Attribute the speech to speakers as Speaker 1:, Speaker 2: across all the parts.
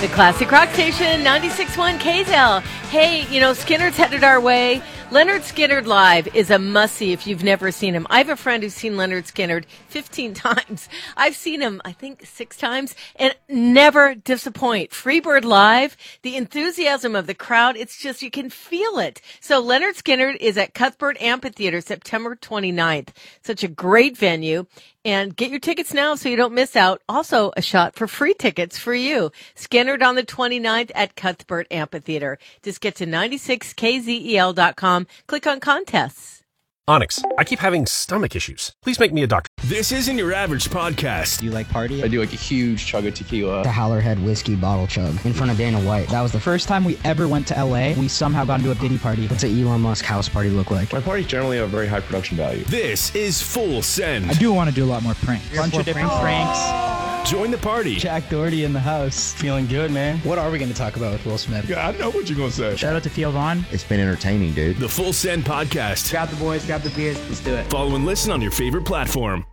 Speaker 1: The Classic Rock Station, 96.1 KZL. Hey, Skinner's headed our way. Leonard Skinner Live is a must-see if you've never seen him. I have a friend who's seen Leonard Skinner 15 times. I've seen him, I think, 6 times, and never disappoint. Freebird Live, the enthusiasm of the crowd, it's just, you can feel it. So Leonard Skinner is at Cuthbert Amphitheater, September 29th. Such a great venue. And get your tickets now so you don't miss out. Also, a shot for free tickets for you. Skinner on the 29th at Cuthbert Amphitheater. Just get to 96kzel.com. Click on contests.
Speaker 2: Onyx, I keep having stomach issues. Please make me a doctor.
Speaker 3: This isn't your average podcast.
Speaker 4: Do you like party?
Speaker 5: I do like a huge chug of tequila.
Speaker 4: The Howlerhead whiskey bottle chug in front of Dana White. That was the first time we ever went to LA. We somehow got into a Diddy party. What's an Elon Musk house party look like?
Speaker 5: My parties generally have very high production value.
Speaker 3: This is Full Send.
Speaker 6: I do want to do a lot more pranks. Bunch of different pranks.
Speaker 3: Join the party.
Speaker 4: Jack Doherty in the house.
Speaker 6: Feeling good, man.
Speaker 4: What are we going to talk about with Will Smith?
Speaker 5: Yeah, I know what you're going to say.
Speaker 6: Shout out to Theo Vaughn.
Speaker 7: It's been entertaining, dude.
Speaker 3: The Full Send podcast.
Speaker 6: Grab the boys, grab the beers, let's do it.
Speaker 3: Follow and listen on your favorite platform.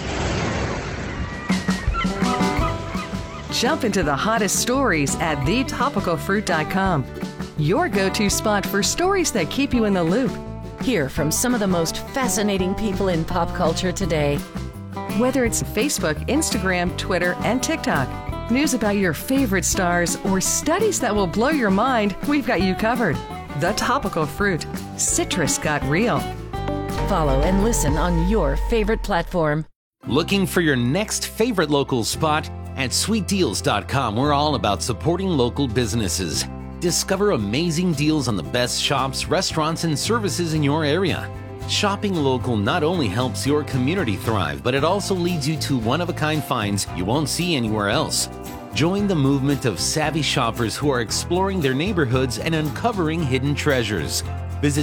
Speaker 8: Jump into the hottest stories at thetopicalfruit.com. Your go-to spot for stories that keep you in the loop. Hear from some of the most fascinating people in pop culture today. Whether it's Facebook, Instagram, Twitter, and TikTok, news about your favorite stars, or studies that will blow your mind, we've got you covered. The Topical Fruit. Citrus got real. Follow and listen on your favorite platform.
Speaker 9: Looking for your next favorite local spot? At sweetdeals.com, we're all about supporting local businesses. Discover amazing deals on the best shops, restaurants, and services in your area. Shopping local not only helps your community thrive, but it also leads you to one-of-a-kind finds you won't see anywhere else. Join the movement of savvy shoppers who are exploring their neighborhoods and uncovering hidden treasures. Visit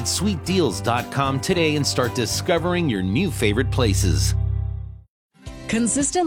Speaker 9: sweetdeals.com today and start discovering your new favorite places.
Speaker 8: Consistent